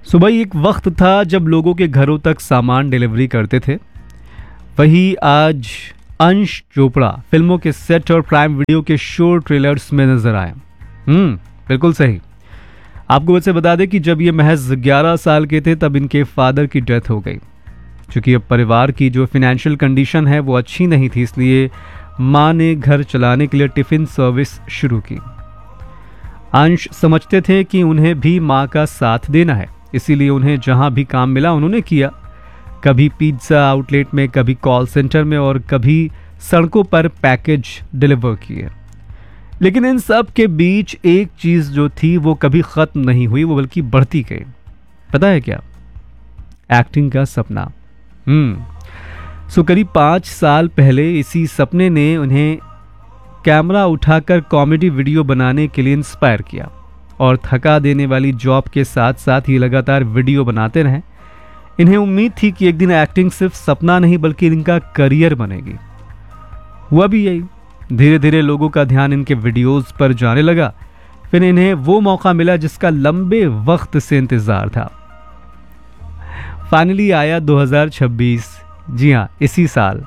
सुबह एक वक्त था जब लोगों के घरों तक सामान डिलीवरी करते थे। वही आज अंश चोपड़ा फिल्मों के सेट और प्राइम वीडियो के शो ट्रेलर्स में नजर आए। बिल्कुल सही। आपको वैसे बता दें कि जब ये महज 11 साल के थे तब इनके फादर की डेथ हो गई। क्योंकि अब परिवार की जो फाइनेंशियल कंडीशन है वो अच्छी नहीं थी, इसलिए माँ ने घर चलाने के लिए टिफिन सर्विस शुरू की। अंश समझते थे कि उन्हें भी माँ का साथ देना है, इसीलिए उन्हें जहां भी काम मिला उन्होंने किया। कभी पिज्जा आउटलेट में, कभी कॉल सेंटर में और कभी सड़कों पर पैकेज डिलीवर किए। लेकिन इन सब के बीच एक चीज जो थी वो कभी खत्म नहीं हुई, वो बल्कि बढ़ती गई। पता है क्या? एक्टिंग का सपना। करीब 5 साल पहले इसी सपने ने उन्हें कैमरा उठाकर कॉमेडी वीडियो बनाने के लिए इंस्पायर किया और थका देने वाली जॉब के साथ साथ ही लगातार वीडियो बनाते रहे। इन्हें उम्मीद थी कि एक दिन एक्टिंग सिर्फ सपना नहीं बल्कि इनका करियर बनेगी। हुआ भी यही। धीरे धीरे लोगों का ध्यान इनके वीडियोस पर जाने लगा। फिर इन्हें वो मौका मिला जिसका लंबे वक्त से इंतजार था। फाइनली आया 2026। जी हाँ, इसी साल।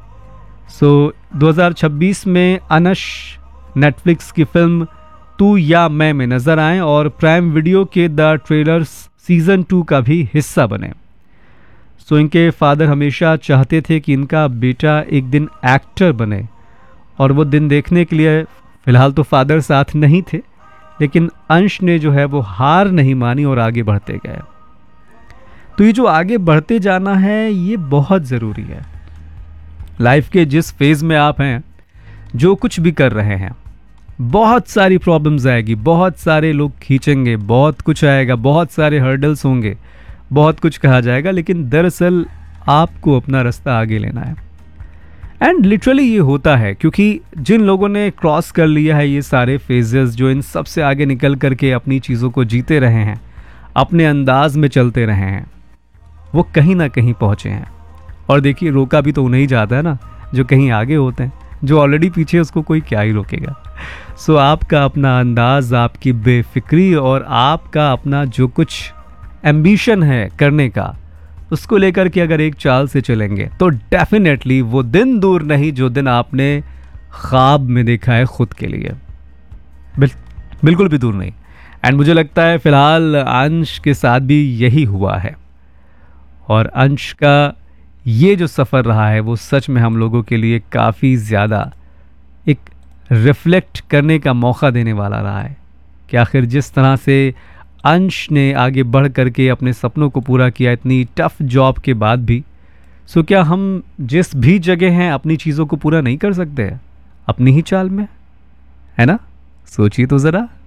2026 में अनश नेटफ्लिक्स की फिल्म तू या मैं में नजर आए और प्राइम वीडियो के द ट्रेलर्स सीजन 2 का भी हिस्सा बने। इनके फादर हमेशा चाहते थे कि इनका बेटा एक दिन एक्टर बने और वो दिन देखने के लिए फिलहाल तो फादर साथ नहीं थे, लेकिन अंश ने जो है वो हार नहीं मानी और आगे बढ़ते गए। तो ये जो आगे बढ़ते जाना है ये बहुत ज़रूरी है। लाइफ के जिस फेज में आप हैं, जो कुछ भी कर रहे हैं, बहुत सारी प्रॉब्लम्स आएगी, बहुत सारे लोग खींचेंगे, बहुत कुछ आएगा, बहुत सारे हर्डल्स होंगे, बहुत कुछ कहा जाएगा, लेकिन दरअसल आपको अपना रास्ता आगे लेना है। एंड लिटरली ये होता है, क्योंकि जिन लोगों ने क्रॉस कर लिया है ये सारे फेजेस, जो इन सबसे आगे निकल करके अपनी चीज़ों को जीते रहे हैं, अपने अंदाज में चलते रहे हैं, वो कहीं ना कहीं पहुँचे हैं। और देखिए, रोका भी तो उन्हें जाता है ना जो कहीं आगे होते हैं। जो ऑलरेडी पीछे, उसको कोई क्या ही रोकेगा। आपका अपना अंदाज, आपकी बेफिक्री और आपका अपना जो कुछ एम्बिशन है करने का, उसको लेकर के अगर एक चाल से चलेंगे तो डेफिनेटली वो दिन दूर नहीं जो दिन आपने ख्वाब में देखा है खुद के लिए। बिल्कुल भी दूर नहीं। एंड मुझे लगता है फिलहाल अंश के साथ भी यही हुआ है। और अंश का ये जो सफ़र रहा है वो सच में हम लोगों के लिए काफ़ी ज़्यादा एक रिफ्लेक्ट करने का मौका देने वाला रहा है कि आखिर जिस तरह से अंश ने आगे बढ़ करके अपने सपनों को पूरा किया इतनी टफ जॉब के बाद भी, क्या हम जिस भी जगह हैं अपनी चीज़ों को पूरा नहीं कर सकते हैं अपनी ही चाल में? है ना? सोचिए तो ज़रा।